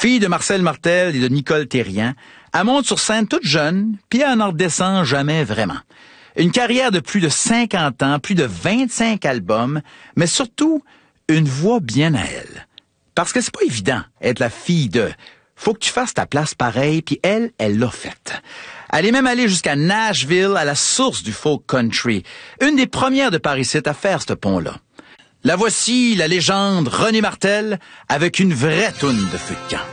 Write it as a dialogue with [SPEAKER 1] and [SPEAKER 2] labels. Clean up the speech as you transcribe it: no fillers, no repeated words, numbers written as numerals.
[SPEAKER 1] Fille de Marcel Martel et de Nicole Thérien, elle monte sur scène toute jeune, puis elle n'en redescend jamais vraiment. Une carrière de plus de 50 ans, plus de 25 albums, mais surtout une voix bien à elle. Parce que c'est pas évident être la fille de... Faut que tu fasses ta place pareil, puis elle l'a faite. Elle est même allée jusqu'à Nashville, à la source du folk country, une des premières de Paris-Ici à faire ce pont-là. La voici, la légende René Martel, avec une vraie toune de feu de camp.